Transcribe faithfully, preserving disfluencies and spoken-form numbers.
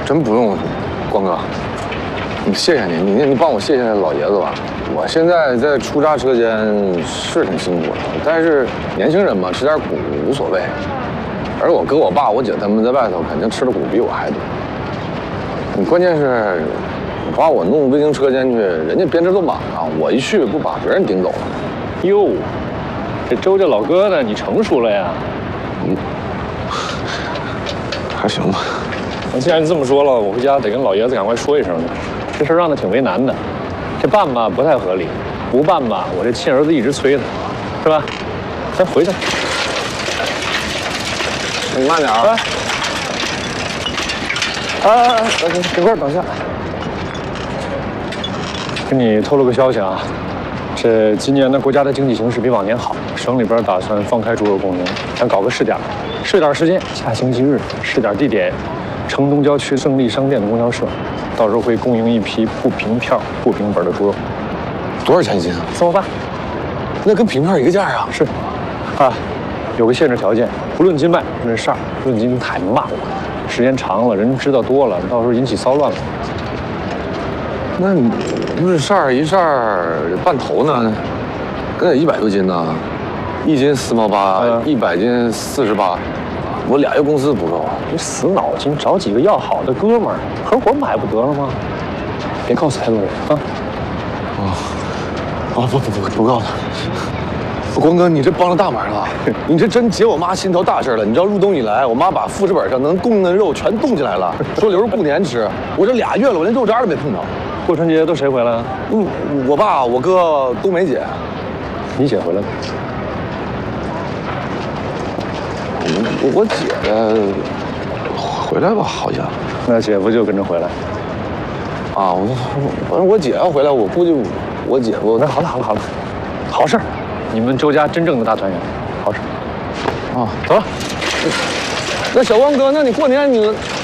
真不用，光哥，你谢谢你，你你帮我谢谢老爷子吧。我现在在出渣车间是挺辛苦的，但是年轻人嘛，吃点苦无所谓。而我哥、我爸、我姐他们在外头肯定吃的苦比我还多。你关键是，你把我弄卫星车间去，人家编制都满了，我一去不把别人顶走了？ 哟，这周家老哥呢，你成熟了呀？ 嗯，还行吧。 那既然你这么说了，我回家得跟老爷子赶快说一声去。这事儿让他挺为难的，这办吧不太合理，不办吧我这亲儿子一直催他，是吧？咱回去。 你慢点啊！ 哎哎哎，等等，等会儿，等一下。给你透露个消息啊，这今年呢，国家的经济形势比往年好，省里边打算放开猪肉供应，想搞个试点，试点时间，下星期日，试点地点，城东郊区胜利商店的供销社，到时候会供应一批不凭票、不凭本的猪肉。 多少钱一斤啊？ 三毛八。 那跟凭票一个价啊？ 是，啊，有个限制条件，不论斤卖，论事儿，论斤太慢了，时间长了，人知道多了，到时候引起骚乱了。 那你论事儿一事儿半头呢，跟得一百多斤呢，一斤四毛八，一百斤四十八，我俩月工资不够。 你死脑筋，找几个要好的哥们儿合伙买不得了吗？别告诉太多人啊！ 哦，哦不不不不告诉他。光哥，你这帮了大忙了，你这真解我妈心头大事了。你知道入冬以来，我妈把副食本上能供应的肉全冻起来了，说留着过年吃。我这俩月了，我连肉渣都没碰着。 过春节都谁回来了？ 嗯，我爸、我哥都没姐。 你姐回来了？ 我我姐回来吧，好像。 那姐夫就跟着回来。 啊，我反正我姐要回来，我估计我姐夫。 那好了好了好了，好事儿，你们周家真正的大团圆，好事。 啊， 走了。 那小光哥，那你过年你